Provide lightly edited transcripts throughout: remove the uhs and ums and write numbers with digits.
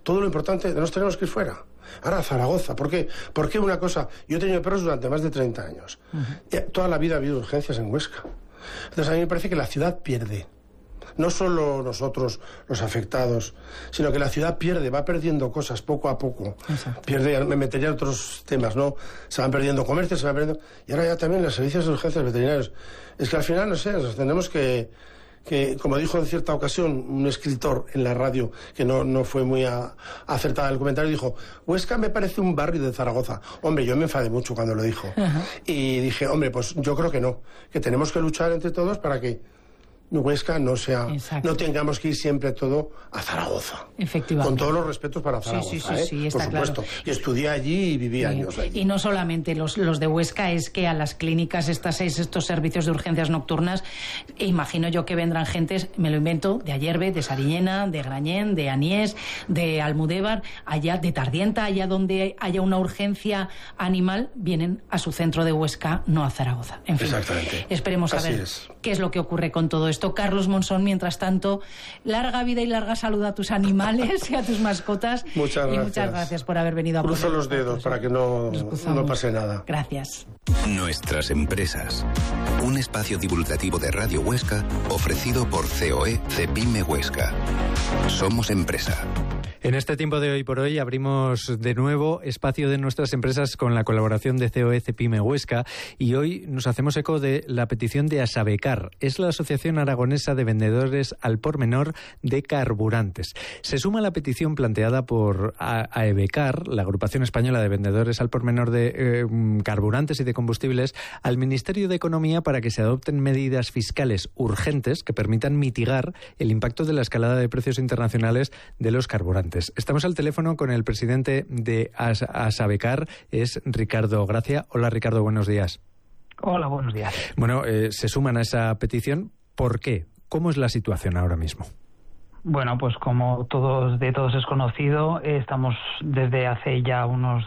todo lo importante, nos tenemos que ir fuera. Ahora a Zaragoza, ¿por qué? ¿Por qué una cosa? Yo he tenido perros durante más de 30 años. Toda la vida ha habido urgencias en Huesca. Entonces a mí me parece que la ciudad pierde. No solo nosotros, los afectados, sino que la ciudad pierde, va perdiendo cosas poco a poco. Exacto. Pierde, me metería en otros temas, ¿no? Se van perdiendo comercios, se van perdiendo... Y ahora ya también los servicios de urgencias veterinarios. Es que al final, no sé, tenemos que como dijo en cierta ocasión un escritor en la radio, que no fue muy acertada el comentario, dijo: Huesca me parece un barrio de Zaragoza. Hombre, yo me enfadé mucho cuando lo dijo. Y dije, hombre, pues yo creo que no, que tenemos que luchar entre todos para que Huesca no sea, no tengamos que ir siempre todo a Zaragoza. Efectivamente. Con todos los respetos para Zaragoza, sí, está por supuesto. Claro. Y estudié allí y viví años allí. Y no solamente los de Huesca, es que a las clínicas estos servicios de urgencias nocturnas, imagino yo que vendrán gentes, me lo invento, de Ayerbe, de Sariñena, de Grañén, de Aniés, de Almudévar, allá de Tardienta, allá donde haya una urgencia animal, vienen a su centro de Huesca, no a Zaragoza. En fin, exactamente. Esperemos saber qué es lo que ocurre con todo esto. Carlos Monsón, mientras tanto, larga vida y larga salud a tus animales y a tus mascotas. Muchas gracias. Y muchas gracias por haber venido a Cruzo los dedos para que no pase nada. Gracias. Nuestras empresas. Un espacio divulgativo de Radio Huesca ofrecido por COE Cepime Huesca. Somos empresa. En este tiempo de Hoy por Hoy abrimos de nuevo espacio de nuestras empresas con la colaboración de COE Cepime Huesca, y hoy nos hacemos eco de la petición de Asabecar. Es la Asociación Aragonesa de Vendedores al Por Menor de Carburantes. Se suma a la petición planteada por AEBECAR, la Agrupación Española de Vendedores al Por Menor de Carburantes y de Combustibles, al Ministerio de Economía para que se adopten medidas fiscales urgentes que permitan mitigar el impacto de la escalada de precios internacionales de los carburantes. Estamos al teléfono con el presidente de Asabecar, es Ricardo Gracia. Hola Ricardo, buenos días. Hola, buenos días. Bueno, se suman a esa petición. ¿Por qué? ¿Cómo es la situación ahora mismo? Bueno, pues como todos es conocido, estamos desde hace ya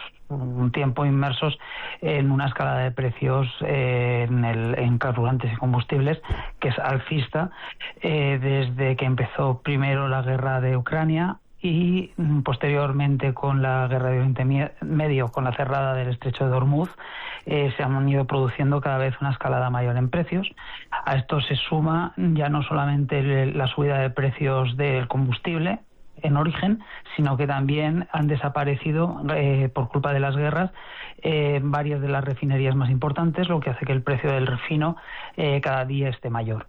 un tiempo inmersos en una escalada de precios en carburantes y combustibles que es alcista, desde que empezó primero la guerra de Ucrania y posteriormente con la guerra de Oriente Medio, con la cerrada del Estrecho de Hormuz, se han ido produciendo cada vez una escalada mayor en precios. A esto se suma ya no solamente la subida de precios del combustible en origen, sino que también han desaparecido por culpa de las guerras varias de las refinerías más importantes, lo que hace que el precio del refino cada día esté mayor.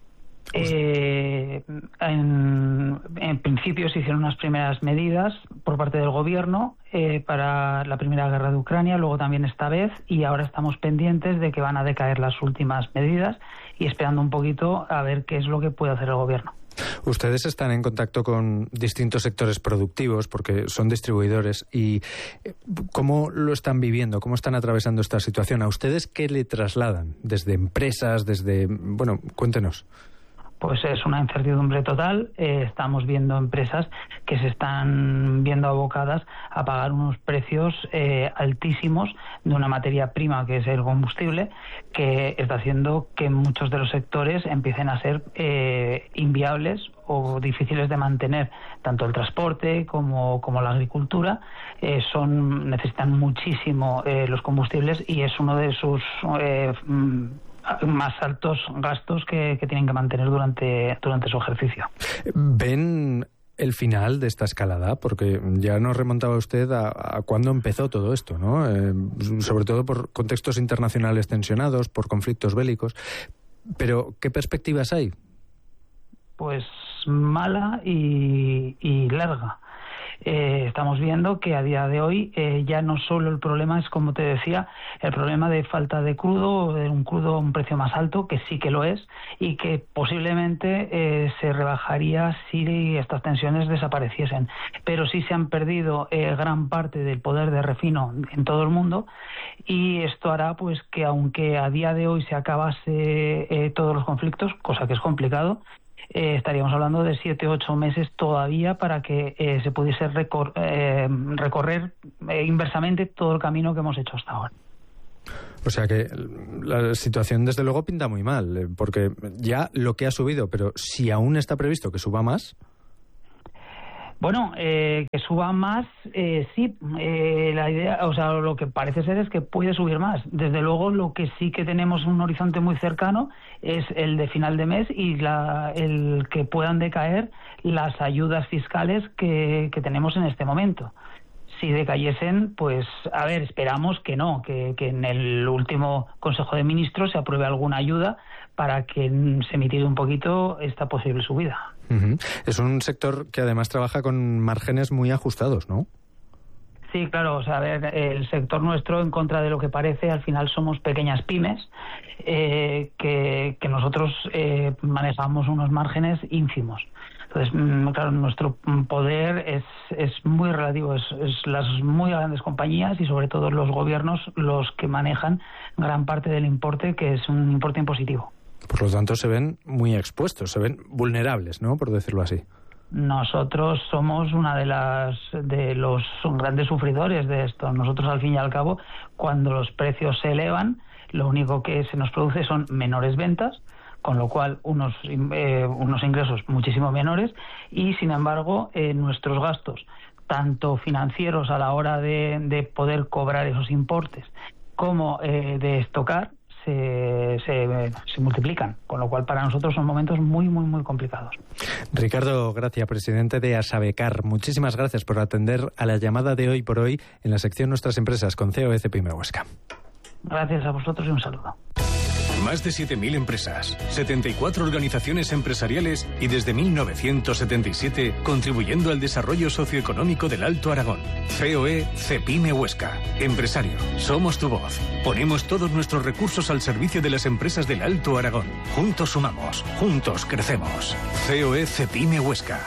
En principio se hicieron unas primeras medidas por parte del gobierno para la primera guerra de Ucrania, luego también esta vez, y ahora estamos pendientes de que van a decaer las últimas medidas y esperando un poquito a ver qué es lo que puede hacer el gobierno. Ustedes están en contacto con distintos sectores productivos porque son distribuidores, y ¿cómo lo están viviendo? ¿Cómo están atravesando esta situación? ¿A ustedes qué le trasladan? ¿Desde empresas? Bueno, cuéntenos. Pues es una incertidumbre total. Estamos viendo empresas que se están viendo abocadas a pagar unos precios altísimos de una materia prima que es el combustible, que está haciendo que muchos de los sectores empiecen a ser inviables o difíciles de mantener. Tanto el transporte como la agricultura necesitan muchísimo los combustibles, y es uno de sus más altos gastos que tienen que mantener durante su ejercicio. ¿Ven el final de esta escalada? Porque ya nos remontaba usted a cuándo empezó todo esto, ¿no? Sobre todo por contextos internacionales tensionados, por conflictos bélicos. Pero, ¿qué perspectivas hay? Pues mala y larga. Estamos viendo que a día de hoy ya no solo el problema es, como te decía, el problema de falta de crudo, de un crudo a un precio más alto, que sí que lo es, y que posiblemente se rebajaría si estas tensiones desapareciesen. Pero sí se han perdido gran parte del poder de refino en todo el mundo, y esto hará pues que aunque a día de hoy se acabase todos los conflictos, cosa que es complicado, estaríamos hablando de 7 o 8 meses todavía para que se pudiese recorrer inversamente todo el camino que hemos hecho hasta ahora. O sea que la situación desde luego pinta muy mal, porque ya lo que ha subido, pero si aún está previsto que suba más... Bueno, que suba más, sí. La idea, o sea, lo que parece ser es que puede subir más. Desde luego, lo que sí que tenemos un horizonte muy cercano es el de final de mes y el que puedan decaer las ayudas fiscales que tenemos en este momento. Si decayesen, pues, a ver, esperamos que no, que en el último Consejo de Ministros se apruebe alguna ayuda para que se mitigue un poquito esta posible subida. Uh-huh. Es un sector que además trabaja con márgenes muy ajustados, ¿no? Sí, claro, o sea, a ver, el sector nuestro, en contra de lo que parece, al final somos pequeñas pymes que nosotros manejamos unos márgenes ínfimos. Entonces, claro, nuestro poder es muy relativo, es las muy grandes compañías y sobre todo los gobiernos los que manejan gran parte del importe, que es un importe impositivo. Por lo tanto, se ven muy expuestos, se ven vulnerables, ¿no?, por decirlo así. Nosotros somos una de los grandes sufridores de esto. Nosotros, al fin y al cabo, cuando los precios se elevan, lo único que se nos produce son menores ventas, con lo cual unos ingresos muchísimo menores y, sin embargo, nuestros gastos, tanto financieros a la hora de poder cobrar esos importes como de estocar, se multiplican, con lo cual para nosotros son momentos muy, muy, muy complicados. Ricardo Gracia, presidente de Asabecar, muchísimas gracias por atender a la llamada de Hoy por Hoy en la sección Nuestras Empresas con CEO Cepime Huesca. Gracias a vosotros y un saludo. Más de 7.000 empresas, 74 organizaciones empresariales y desde 1977 contribuyendo al desarrollo socioeconómico del Alto Aragón. COE Cepime Huesca. Empresario, somos tu voz. Ponemos todos nuestros recursos al servicio de las empresas del Alto Aragón. Juntos sumamos, juntos crecemos. COE Cepime Huesca.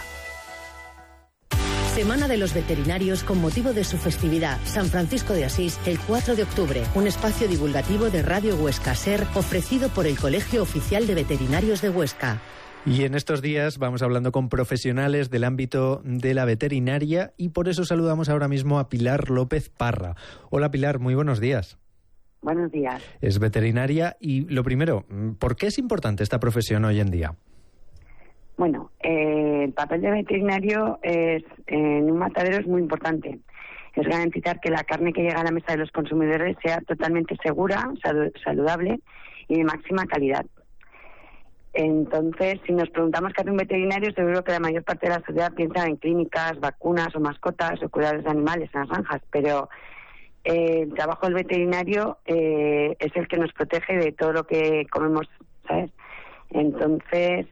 Semana de los Veterinarios con motivo de su festividad, San Francisco de Asís, el 4 de octubre. Un espacio divulgativo de Radio Huesca SER ofrecido por el Colegio Oficial de Veterinarios de Huesca. Y en estos días vamos hablando con profesionales del ámbito de la veterinaria y por eso saludamos ahora mismo a Pilar López Parra. Hola Pilar, muy buenos días. Buenos días. Es veterinaria y lo primero, ¿por qué es importante esta profesión hoy en día? Bueno, el papel de veterinario en un matadero es muy importante. Es garantizar que la carne que llega a la mesa de los consumidores sea totalmente segura, saludable y de máxima calidad. Entonces, si nos preguntamos qué hace un veterinario, seguro que la mayor parte de la sociedad piensa en clínicas, vacunas o mascotas o cuidados de animales en las granjas, pero el trabajo del veterinario es el que nos protege de todo lo que comemos, ¿sabes? Entonces,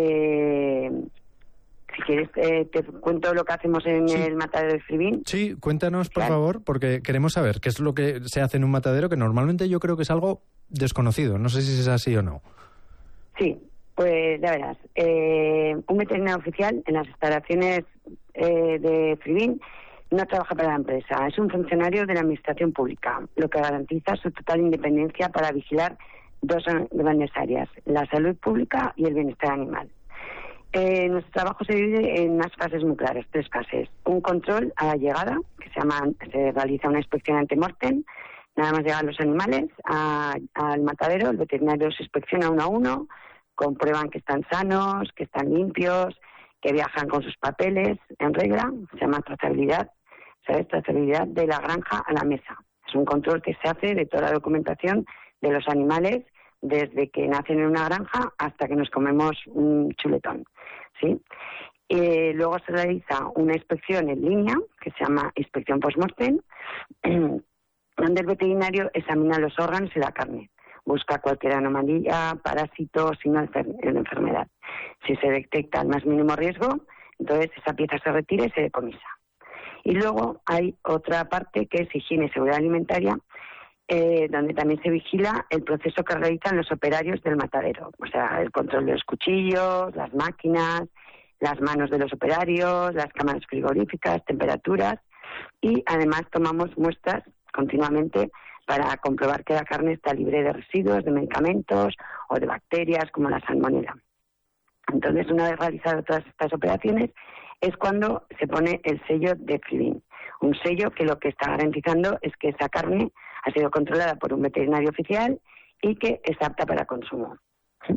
si quieres, te cuento lo que hacemos en el matadero de Frivín. Sí, cuéntanos, por favor, porque queremos saber qué es lo que se hace en un matadero, que normalmente yo creo que es algo desconocido. No sé si es así o no. Sí, pues ya verás. Un veterinario oficial en las instalaciones de Frivín no trabaja para la empresa. Es un funcionario de la administración pública, lo que garantiza su total independencia para vigilar dos grandes áreas, la salud pública y el bienestar animal. Nuestro trabajo se divide en unas fases muy claras, 3 fases. Un control a la llegada, que se realiza una inspección ante-mortem. Nada más llegan los animales al matadero, el veterinario los inspecciona uno a uno, comprueban que están sanos, que están limpios, que viajan con sus papeles en regla, se llama trazabilidad, ¿sabes? Trazabilidad de la granja a la mesa. Es un control que se hace de toda la documentación de los animales desde que nacen en una granja hasta que nos comemos un chuletón, ¿sí? Luego se realiza una inspección en línea, que se llama inspección post-mortem, donde el veterinario examina los órganos y la carne, busca cualquier anomalía, parásito, signo de enfermedad. Si se detecta el más mínimo riesgo, entonces esa pieza se retira y se decomisa. Y luego hay otra parte que es higiene y seguridad alimentaria, donde también se vigila el proceso que realizan los operarios del matadero, o sea, el control de los cuchillos, las máquinas, las manos de los operarios, las cámaras frigoríficas, temperaturas, y además tomamos muestras continuamente para comprobar que la carne está libre de residuos, de medicamentos o de bacterias como la salmonela. Entonces, una vez realizadas todas estas operaciones, es cuando se pone el sello de Frivín. Un sello que lo que está garantizando es que esa carne ha sido controlada por un veterinario oficial y que es apta para consumo.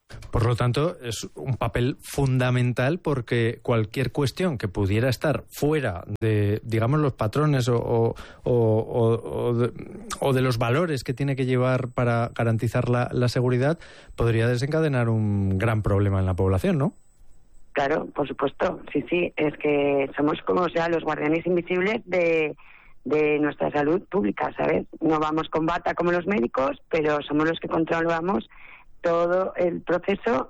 Por lo tanto, es un papel fundamental porque cualquier cuestión que pudiera estar fuera de, digamos, los patrones o de los valores que tiene que llevar para garantizar la seguridad podría desencadenar un gran problema en la población, ¿no? Claro, por supuesto, sí, es que somos como los guardianes invisibles de nuestra salud pública, ¿sabes? No vamos con bata como los médicos, pero somos los que controlamos todo el proceso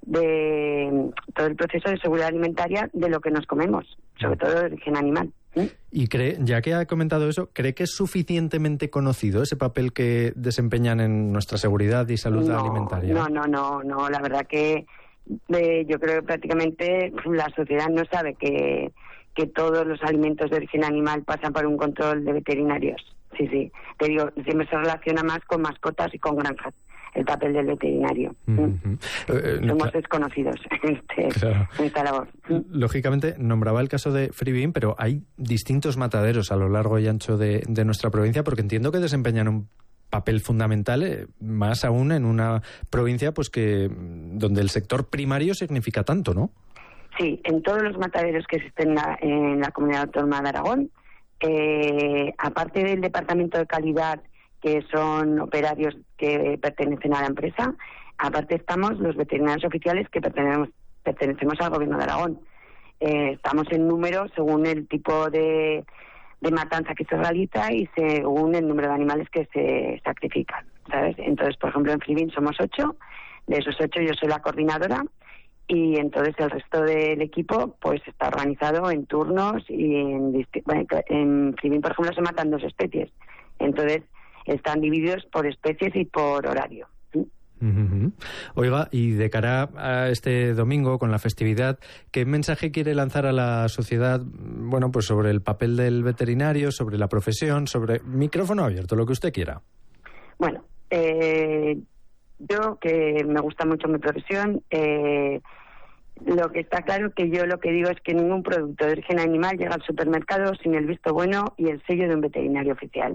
de seguridad alimentaria de lo que nos comemos, sobre todo de origen animal. Y ya que ha comentado eso, ¿cree que es suficientemente conocido ese papel que desempeñan en nuestra seguridad y salud alimentaria? No, la verdad que yo creo que prácticamente la sociedad no sabe que todos los alimentos de origen animal pasan por un control de veterinarios. Sí, te digo, siempre se relaciona más con mascotas y con granjas, el papel del veterinario. Somos desconocidos en esta labor. Lógicamente, nombraba el caso de Freevin, pero hay distintos mataderos a lo largo y ancho de nuestra provincia, porque entiendo que desempeñan un papel fundamental, más aún en una provincia pues donde el sector primario significa tanto, ¿no? Sí, en todos los mataderos que existen en la Comunidad Autónoma de Aragón, aparte del Departamento de Calidad, que son operarios que pertenecen a la empresa, aparte estamos los veterinarios oficiales que pertenecemos al Gobierno de Aragón. Estamos en número según el tipo de matanza que se realiza y según el número de animales que se sacrifican, ¿sabes? Entonces, por ejemplo, en Freevin somos 8, de esos 8 yo soy la coordinadora, y entonces el resto del equipo pues está organizado en turnos y en Freevin, por ejemplo, se matan 2 especies. Entonces están divididos por especies y por horario. Oiga, y de cara a este domingo con la festividad, ¿qué mensaje quiere lanzar a la sociedad, bueno, pues sobre el papel del veterinario, sobre la profesión, sobre micrófono abierto, lo que usted quiera? Bueno, yo que me gusta mucho mi profesión, lo que está claro que yo lo que digo es que ningún producto de origen animal llega al supermercado sin el visto bueno y el sello de un veterinario oficial.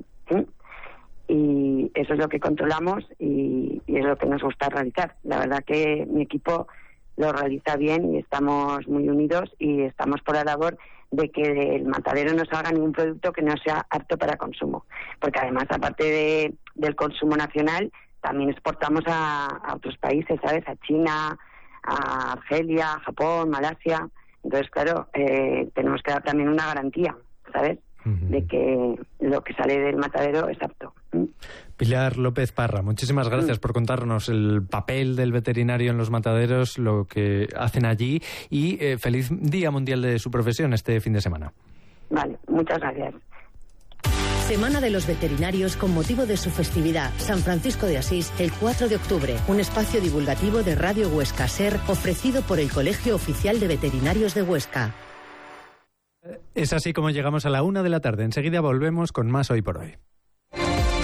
Y eso es lo que controlamos y es lo que nos gusta realizar. La verdad que mi equipo lo realiza bien y estamos muy unidos y estamos por la labor de que del matadero no salga ningún producto que no sea apto para consumo. Porque además, aparte del consumo nacional, también exportamos a otros países, ¿sabes? A China, a Argelia, a Japón, Malasia. Entonces, claro, tenemos que dar también una garantía, ¿sabes? De que lo que sale del matadero es apto. Pilar López Parra, muchísimas gracias por contarnos el papel del veterinario en los mataderos, lo que hacen allí y feliz Día Mundial de su profesión este fin de semana. Vale, muchas gracias. Semana de los Veterinarios con motivo de su festividad, San Francisco de Asís, el 4 de octubre. Un espacio divulgativo de Radio Huesca SER ofrecido por el Colegio Oficial de Veterinarios de Huesca. Es así como llegamos a la 1 de la tarde. Enseguida volvemos con más Hoy por Hoy.